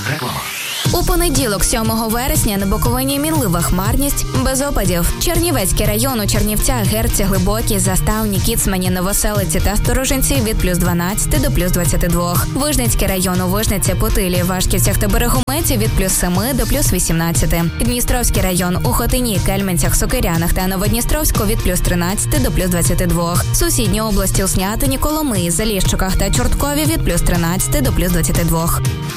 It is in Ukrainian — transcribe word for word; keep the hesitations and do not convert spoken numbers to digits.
Реклама. У понеділок, сьомого вересня, на Буковині мінлива хмарність, без опадів. Чернівецький район у Чернівцях, Герці, Глибокій, Заставні, Кіцмані, Новоселиці та Сторожинці від плюс дванадцяти до плюс двадцяти двох. Вижницький район у Вижниці, Путилі, Вашківцях та Берегометі від плюс семи до плюс вісімнадцяти. Дністровський район у Хотині, Кельменцях, Сокирянах та Новодністровську від плюс тринадцяти до плюс двадцяти двох. Сусідні області у Снятині, Коломиї, Заліщуках та Чорткові від плюс тринадцяти до плюс двадцяти двох.